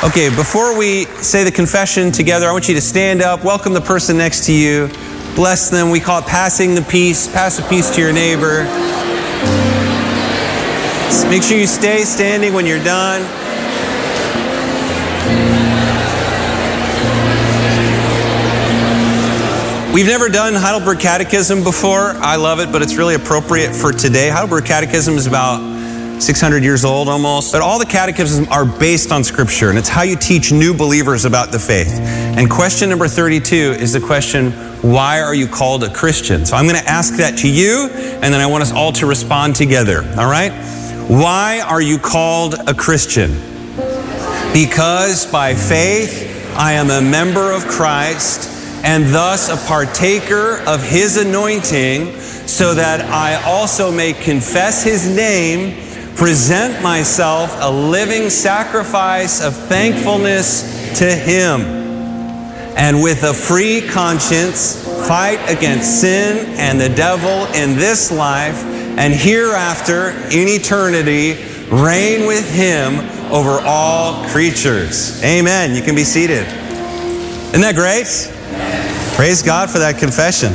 Okay, before we say the confession together, I want you to stand up, welcome the person next to you, bless them. We call it passing the peace. Pass the peace to your neighbor. Make sure you stay standing when you're done. We've never done Heidelberg Catechism before. I love it, but it's really appropriate for today. Heidelberg Catechism is about 600 years old almost. But all the catechisms are based on Scripture, and it's how you teach new believers about the faith. And question number 32 is the question, why are you called a Christian? So I'm going to ask that to you, and then I want us all to respond together. All right? Why are you called a Christian? Because by faith I am a member of Christ, and thus a partaker of His anointing, so that I also may confess His name, present myself a living sacrifice of thankfulness to Him, and with a free conscience fight against sin and the devil in this life, and hereafter in eternity reign with Him over all creatures. Amen. You can be seated. Isn't that great? Praise God for that confession.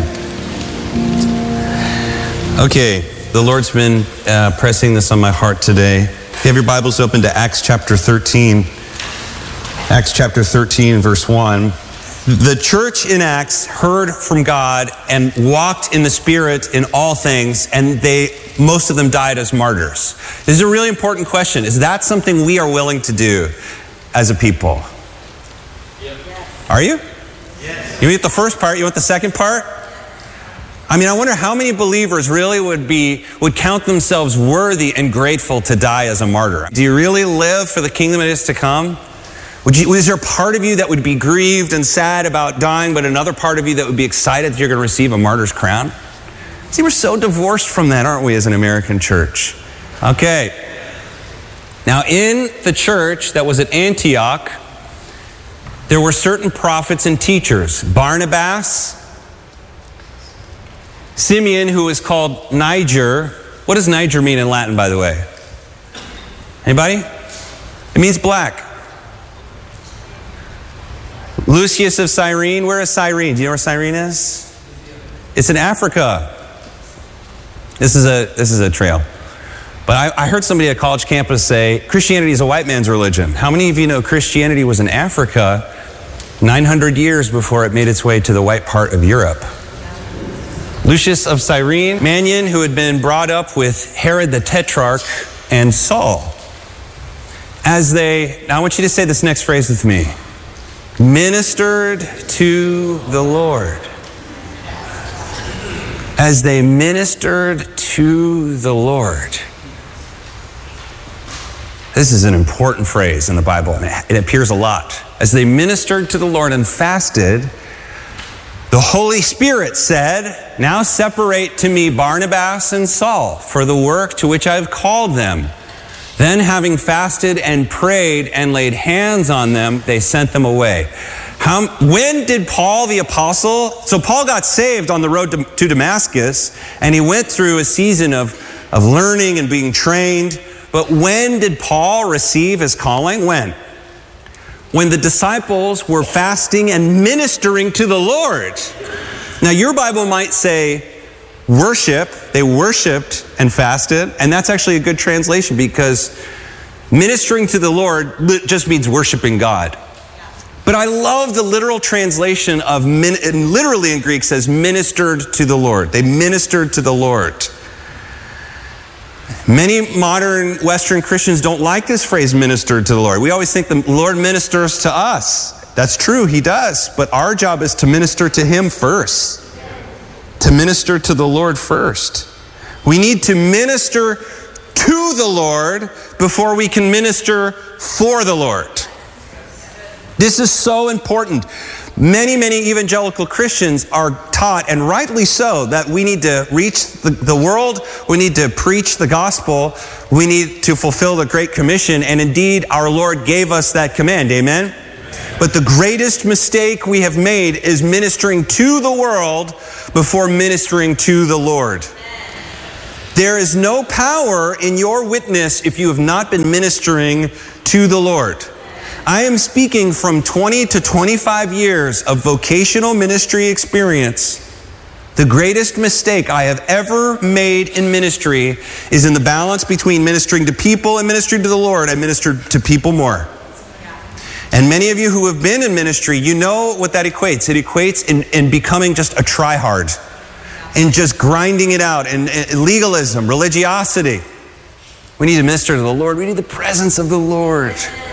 Okay, the Lord's been pressing this on my heart today. If you have your Bibles open to Acts chapter 13. Acts chapter 13, verse 1. The church in Acts heard from God and walked in the Spirit in all things, and most of them died as martyrs. This is a really important question. Is that something we are willing to do as a people? Yes. Are you? Yes. You get the first part, you want the second part? I mean, I wonder how many believers really would count themselves worthy and grateful to die as a martyr. Do you really live for the kingdom that is to come? Is there a part of you that would be grieved and sad about dying, but another part of you that would be excited that you're going to receive a martyr's crown? See, we're so divorced from that, aren't we, as an American church? Okay. Now, in the church that was at Antioch, there were certain prophets and teachers. Barnabas, Simeon, who was called Niger. What does Niger mean in Latin, by the way? Anybody? It means black. Lucius of Cyrene. Where is Cyrene? Do you know where Cyrene is? It's in Africa. This is a trail. But I heard somebody at a college campus say, Christianity is a white man's religion. How many of you know Christianity was in Africa 900 years before it made its way to the white part of Europe? Lucius of Cyrene, Manion, who had been brought up with Herod the Tetrarch and Saul. Now I want you to say this next phrase with me. Ministered to the Lord. As they ministered to the Lord. This is an important phrase in the Bible, and it appears a lot. As they ministered to the Lord and fasted, the Holy Spirit said, now separate to me Barnabas and Saul for the work to which I have called them. Then having fasted and prayed and laid hands on them, they sent them away. When did Paul the apostle, so Paul got saved on the road to Damascus, and he went through a season of learning and being trained. But when did Paul receive his calling? When the disciples were fasting and ministering to the Lord. Now your Bible might say worship. They worshiped and fasted. And that's actually a good translation, because ministering to the Lord just means worshiping God. But I love the literal translation of, literally in Greek says ministered to the Lord. They ministered to the Lord. Many modern Western Christians don't like this phrase, ministered to the Lord. We always think the Lord ministers to us. That's true, He does. But our job is to minister to Him first. To minister to the Lord first. We need to minister to the Lord before we can minister for the Lord. This is so important. Many evangelical Christians are taught, and rightly so, that we need to reach the world, we need to preach the gospel, we need to fulfill the Great Commission, and indeed our Lord gave us that command, amen? But the greatest mistake we have made is ministering to the world before ministering to the Lord. There is no power in your witness if you have not been ministering to the Lord. I am speaking from 20 to 25 years of vocational ministry experience. The greatest mistake I have ever made in ministry is in the balance between ministering to people and ministering to the Lord. I ministered to people more. And many of you who have been in ministry, you know what that equates. It equates in becoming just a try-hard, in just grinding it out, and legalism, religiosity. We need to minister to the Lord. We need the presence of the Lord.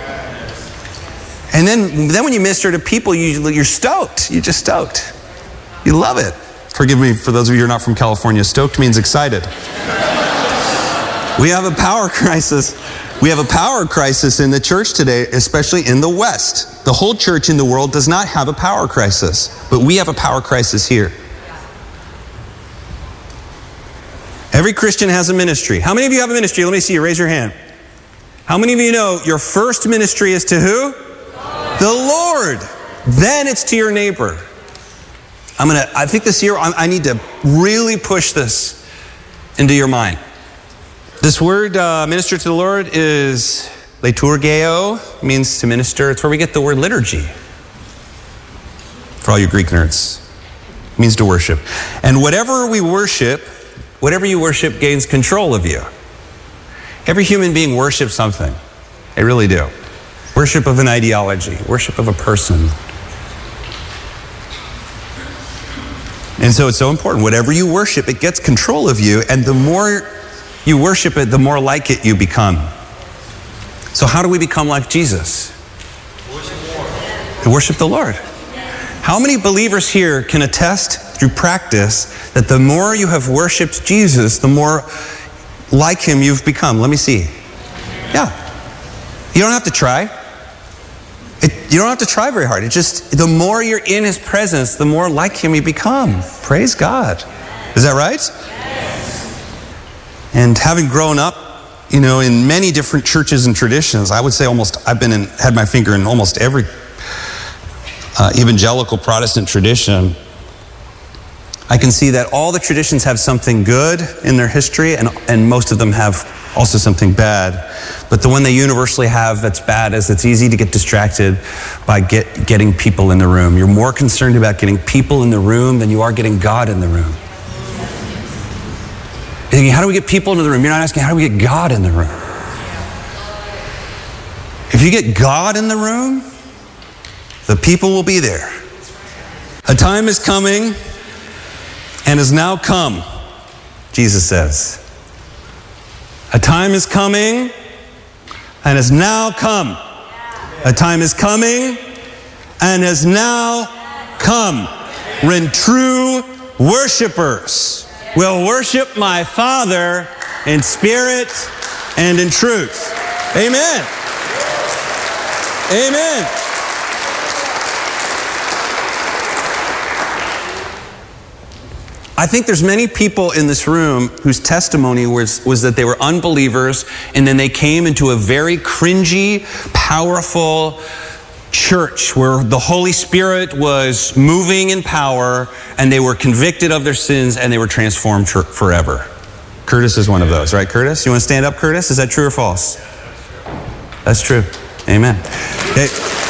And then when you minister to people, you're stoked. You're just stoked. You love it. Forgive me for those of you who are not from California. Stoked means excited. We have a power crisis. We have a power crisis in the church today, especially in the West. The whole church in the world does not have a power crisis, but we have a power crisis here. Every Christian has a ministry. How many of you have a ministry? Let me see you. Raise your hand. How many of you know your first ministry is to who? The Lord. Then it's to your neighbor. I think this year I need to really push this into your mind. This word minister to the Lord is liturgeo, means to minister. It's where we get the word liturgy. For all you Greek nerds, it means to worship. And whatever you worship gains control of you. Every human being worships something. They really do. Worship of an ideology, worship of a person. And so it's so important. Whatever you worship, it gets control of you. And the more you worship it, the more like it you become. So how do we become like Jesus? Worship the Lord. How many believers here can attest through practice that the more you have worshiped Jesus, the more like him you've become? Let me see. Yeah. You don't have to try. You don't have to try very hard. It's just the more you're in his presence, the more like him you become. Praise God. Is that right? Yes. And having grown up, in many different churches and traditions, I would say I've had my finger in almost every evangelical Protestant tradition. I can see that all the traditions have something good in their history, and most of them have also something bad. But the one they universally have that's bad is it's easy to get distracted by getting people in the room. You're more concerned about getting people in the room than you are getting God in the room. You're thinking, how do we get people into the room? You're not asking, how do we get God in the room? If you get God in the room, the people will be there. A time is coming and has now come, Jesus says. A time is coming and has now come. A time is coming and has now come when true worshipers will worship my Father in spirit and in truth. Amen. Amen. I think there's many people in this room whose testimony was that they were unbelievers and then they came into a very cringy, powerful church where the Holy Spirit was moving in power and they were convicted of their sins and they were transformed forever. Curtis is one of those, right, Curtis? You want to stand up, Curtis? Is that true or false? That's true. Amen. Hey,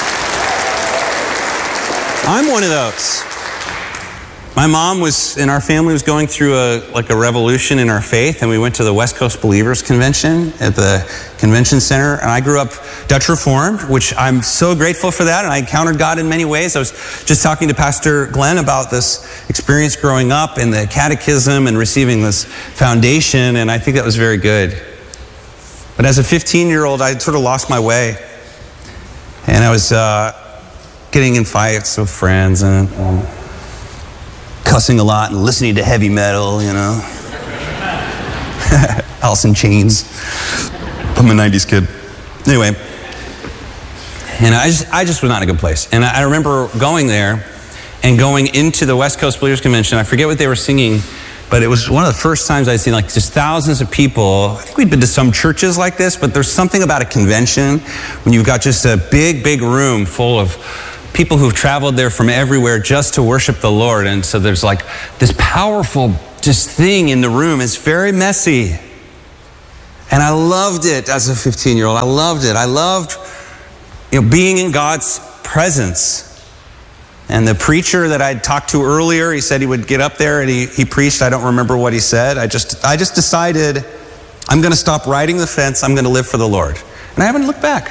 I'm one of those. My mom in our family was going through a revolution in our faith, and we went to the West Coast Believers Convention at the convention center, and I grew up Dutch Reformed, which I'm so grateful for that, and I encountered God in many ways. I was just talking to Pastor Glenn about this experience growing up in the catechism and receiving this foundation, and I think that was very good. But as a 15-year-old, I sort of lost my way, and I was getting in fights with friends and cussing a lot and listening to heavy metal, Alice in Chains. I'm a 90s kid. Anyway, and I just was not in a good place. And I remember going there and going into the West Coast Believers Convention. I forget what they were singing, but it was one of the first times I'd seen just thousands of people. I think we'd been to some churches like this, but there's something about a convention when you've got just a big, big room full of people who've traveled there from everywhere just to worship the Lord. And so there's this powerful just thing in the room. It's very messy. And I loved it as a 15-year-old. I loved it. I loved being in God's presence. And the preacher that I'd talked to earlier, he said he would get up there and he preached. I don't remember what he said. I just decided I'm going to stop riding the fence. I'm going to live for the Lord. And I haven't looked back.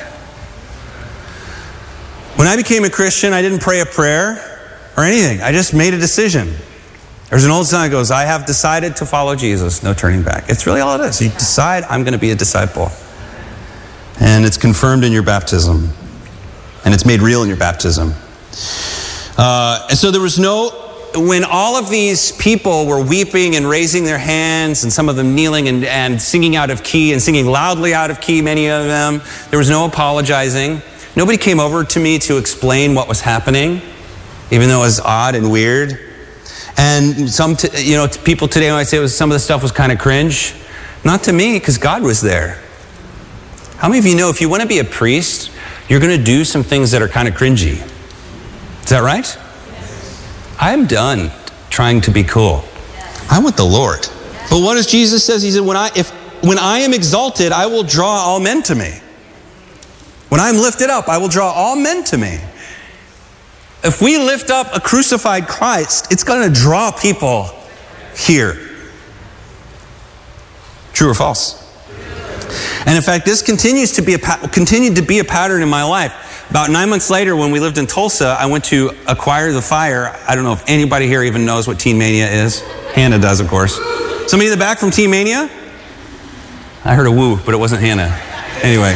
When I became a Christian, I didn't pray a prayer or anything. I just made a decision. There's an old song that goes, I have decided to follow Jesus, no turning back. It's really all it is. You decide, I'm going to be a disciple. And it's confirmed in your baptism. And it's made real in your baptism. And so there was when all of these people were weeping and raising their hands, and some of them kneeling and singing out of key and singing loudly out of key, many of them, there was no apologizing. Nobody came over to me to explain what was happening, even though it was odd and weird. And people today might say some of the stuff was kind of cringe. Not to me, because God was there. How many of you know if you want to be a priest, you're going to do some things that are kind of cringy? Is that right? Yes. I'm done trying to be cool. Yes. I'm with the Lord. Yes. But what does Jesus says? He said, when I am exalted, I will draw all men to me. When I'm lifted up, I will draw all men to me. If we lift up a crucified Christ, it's going to draw people here. True or false? And in fact, this continued to be a pattern in my life. About 9 months later, when we lived in Tulsa, I went to Acquire the Fire. I don't know if anybody here even knows what Teen Mania is. Hannah does, of course. Somebody in the back from Teen Mania? I heard a woo, but it wasn't Hannah. Anyway.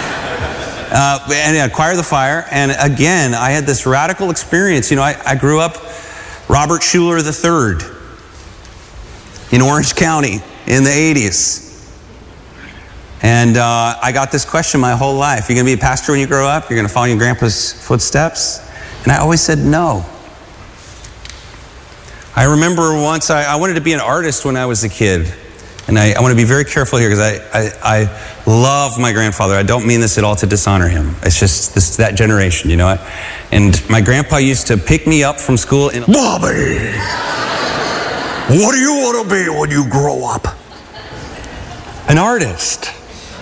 And Acquire the Fire. And again, I had this radical experience. I grew up Robert Schuller III in Orange County in the 80s. And I got this question my whole life. You're going to be a pastor when you grow up? You're going to follow your grandpa's footsteps? And I always said no. I remember once I wanted to be an artist when I was a kid. And I want to be very careful here because I love my grandfather. I don't mean this at all to dishonor him. It's just that generation, you know what? And my grandpa used to pick me up from school and, Bobby, what do you want to be when you grow up? An artist.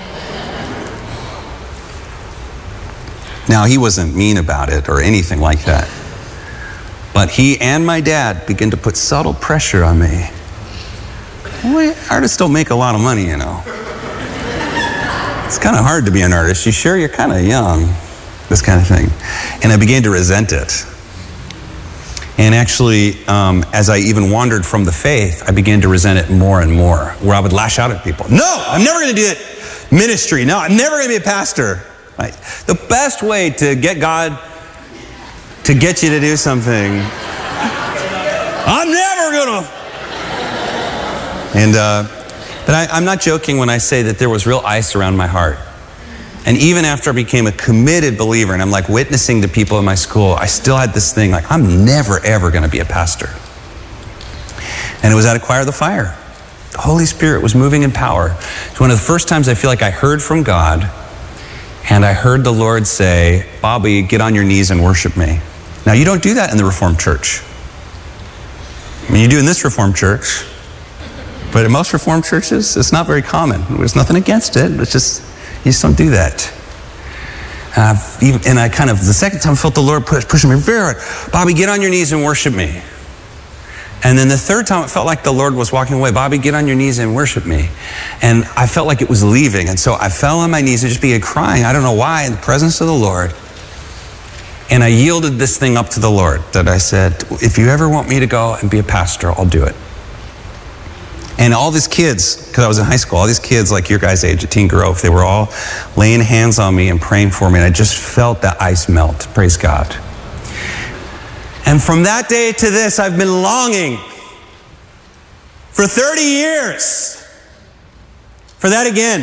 Now, he wasn't mean about it or anything like that. But he and my dad began to put subtle pressure on me. Well, artists don't make a lot of money, you know. It's kind of hard to be an artist. You sure? You're kind of young. This kind of thing. And I began to resent it. And actually, as I even wandered from the faith, I began to resent it more and more, where I would lash out at people. No, I'm never going to do it. Ministry. No, I'm never going to be a pastor. Right? The best way to get God to get you to do something, I'm never going to. And but I'm not joking when I say that there was real ice around my heart. And even after I became a committed believer, and I'm like witnessing to people in my school, I still had this thing like, I'm never, ever going to be a pastor. And it was at Acquire the Fire. The Holy Spirit was moving in power. It's one of the first times I feel like I heard from God, and I heard the Lord say, Bobby, get on your knees and worship me. Now, you don't do that in the Reformed church. I mean, you do in this Reformed church, but in most Reformed churches, it's not very common. There's nothing against it. It's just, you just don't do that. And I kind of, the second time I felt the Lord pushing me very hard. Bobby, get on your knees and worship me. And then the third time it felt like the Lord was walking away. Bobby, get on your knees and worship me. And I felt like it was leaving. And so I fell on my knees and just began crying. I don't know why, in the presence of the Lord. And I yielded this thing up to the Lord, that I said, if you ever want me to go and be a pastor, I'll do it. And all these kids, because I was in high school, all these kids like your guys' age at Teen Grove, they were all laying hands on me and praying for me. And I just felt that ice melt. Praise God. And from that day to this, I've been longing for 30 years for that again.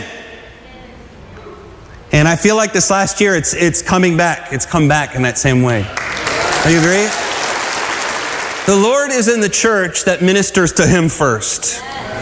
And I feel like this last year, it's coming back. It's come back in that same way. Do you agree? The Lord is in the church that ministers to Him first.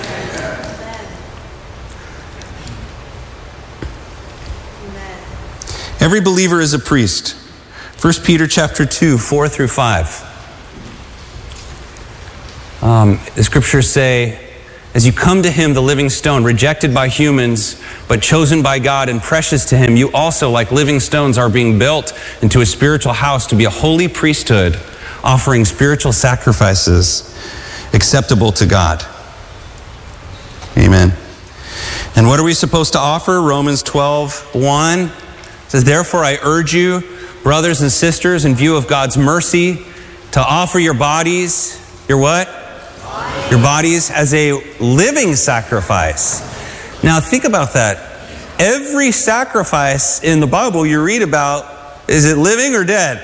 Every believer is a priest. 1 Peter chapter 2, 4 through 5. The scriptures say, As you come to him, the living stone, rejected by humans, but chosen by God and precious to him, you also, like living stones, are being built into a spiritual house to be a holy priesthood, offering spiritual sacrifices acceptable to God. Amen. And what are we supposed to offer? Romans 12:1 says, therefore I urge you, brothers and sisters, in view of God's mercy, to offer your bodies, your what? Your bodies as a living sacrifice. Now think about that. Every sacrifice in the Bible you read about, is it living or dead?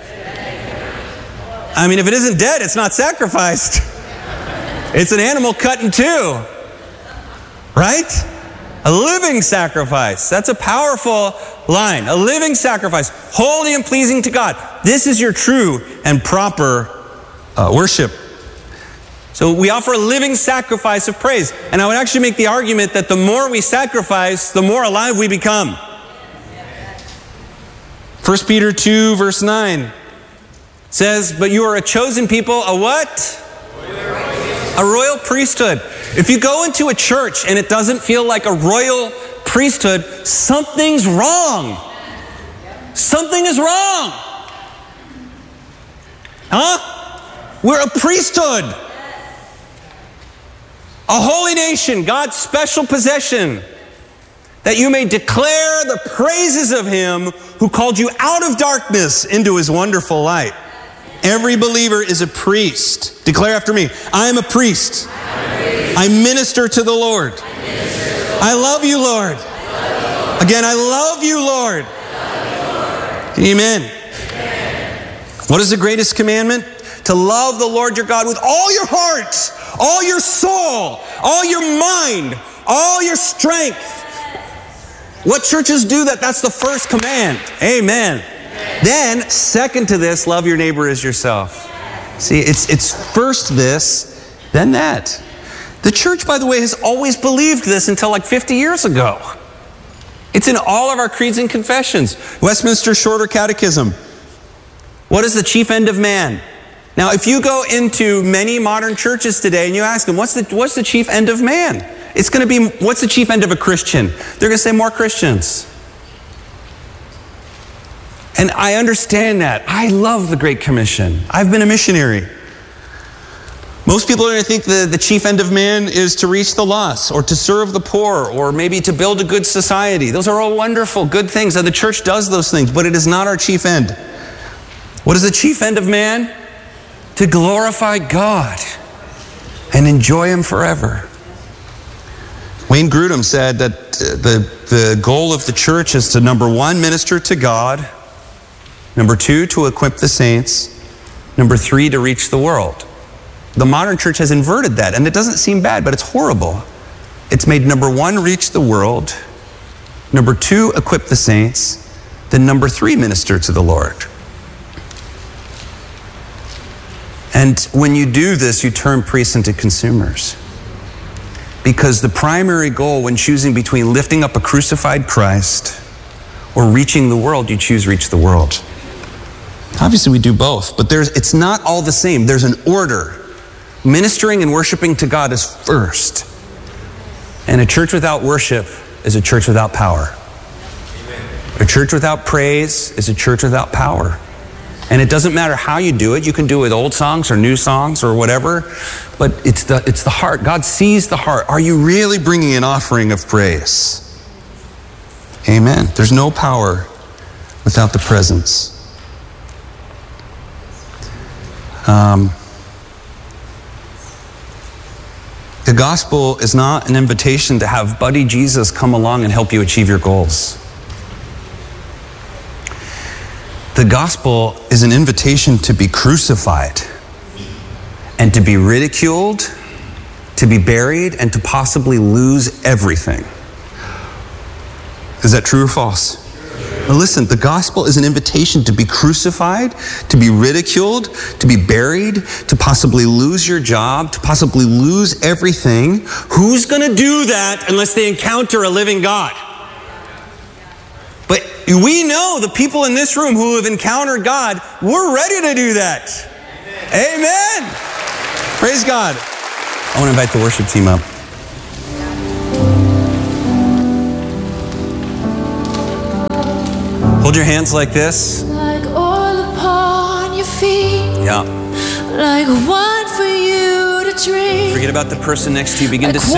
I mean, if it isn't dead, it's not sacrificed. It's an animal cut in two. Right? A living sacrifice. That's a powerful line. A living sacrifice. Holy and pleasing to God. This is your true and proper worship. So we offer a living sacrifice of praise. And I would actually make the argument that the more we sacrifice, the more alive we become. 1 Peter 2 verse 9 says, but you are a chosen people, a what? A royal priesthood. If you go into a church and it doesn't feel like a royal priesthood, something's wrong. Something is wrong. Huh? We're a priesthood. A holy nation, God's special possession, that you may declare the praises of him who called you out of darkness into his wonderful light. Every believer is a priest. Declare after me, I am a priest. I minister to the Lord. I love you, Lord. Again, I love you, Lord. Amen. What is the greatest commandment? To love the Lord your God with all your heart, all your soul, all your mind, all your strength. What churches do that? That's the first command. Amen. Then, second to this, love your neighbor as yourself. See, it's first this, then that. The church, by the way, has always believed this until like 50 years ago. It's in all of our creeds and confessions. Westminster Shorter Catechism. What is the chief end of man? Now, if you go into many modern churches today and you ask them, what's the chief end of man? It's going to be, what's the chief end of a Christian? They're going to say more Christians. And I understand that. I love the Great Commission. I've been a missionary. Most people are going to think the chief end of man is to reach the lost or to serve the poor or maybe to build a good society. Those are all wonderful, good things, and the church does those things, but it is not our chief end. What is the chief end of man? To glorify God and enjoy him forever. Wayne Grudem said that the goal of the church is to, number one, minister to God. Number two, to equip the saints. Number three, to reach the world. The modern church has inverted that, and it doesn't seem bad, but it's horrible. It's made number one, reach the world. Number two, equip the saints. Then number three, minister to the Lord. And when you do this, you turn priests into consumers. Because the primary goal when choosing between lifting up a crucified Christ or reaching the world, you choose reach the world. Obviously we do both, but it's not all the same. There's an order. Ministering and worshiping to God is first. And a church without worship is a church without power. A church without praise is a church without power. And it doesn't matter how you do it. You can do it with old songs or new songs or whatever. But it's the heart. God sees the heart. Are you really bringing an offering of praise? Amen. There's no power without the presence. The gospel is not an invitation to have Buddy Jesus come along and help you achieve your goals. The gospel is an invitation to be crucified and to be ridiculed, to be buried, and to possibly lose everything. Is that true or false? Now listen, the gospel is an invitation to be crucified, to be ridiculed, to be buried, to possibly lose your job, to possibly lose everything. Who's going to do that unless they encounter a living God? But we know the people in this room who have encountered God, we're ready to do that. Amen. Praise God. I want to invite the worship team up. Hold your hands like this. Like oil upon your feet. Yeah. Like wine for you to drink. Forget about the person next to you. Begin to sing.